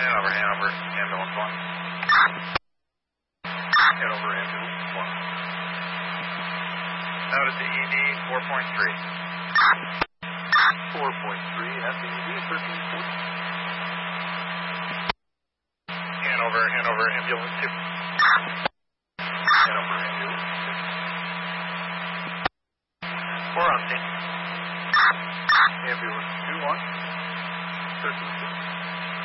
Hanover, ambulance 1. Hanover, ambulance 1. Notice the ED 4.3. 4.3 at the ED 1340. Hanover, ambulance 2. Hanover, ambulance 2. 4 on scene. Ambulance 2-1. 1340.